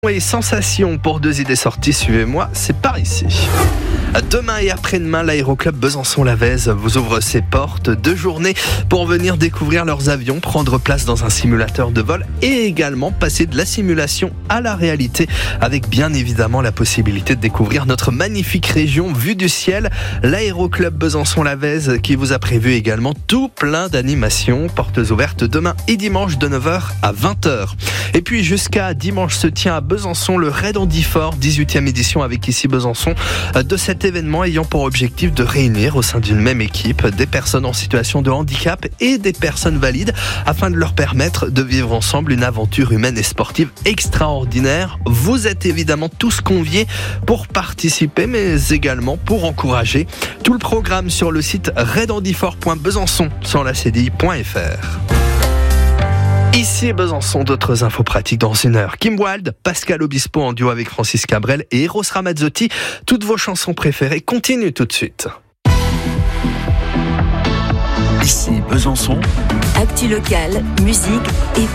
Et sensations pour 2 idées sorties, suivez-moi, c'est par ici. Demain et après-demain, l'aéroclub Besançon-Lavèze vous ouvre ses portes. 2 journées pour venir découvrir leurs avions, prendre place dans un simulateur de vol et également passer de la simulation à la réalité avec bien évidemment la possibilité de découvrir notre magnifique région vue du ciel. L'aéroclub Besançon-Lavèze qui vous a prévu également tout plein d'animations. Portes ouvertes demain et dimanche de 9h à 20h. Et puis jusqu'à dimanche se tient à Besançon le Raid Andy Fort, 18e édition avec ici Besançon. De cet événement ayant pour objectif de réunir au sein d'une même équipe des personnes en situation de handicap et des personnes valides afin de leur permettre de vivre ensemble une aventure humaine et sportive extraordinaire. Vous êtes évidemment tous conviés pour participer mais également pour encourager. Tout le programme sur le site raidandyfort.besançon sans la cdi.fr. Ici Besançon, d'autres infos pratiques dans 1 heure. Kim Wilde, Pascal Obispo en duo avec Francis Cabrel et Eros Ramazzotti. Toutes vos chansons préférées continuent tout de suite. Ici Besançon. Actu locale, musique et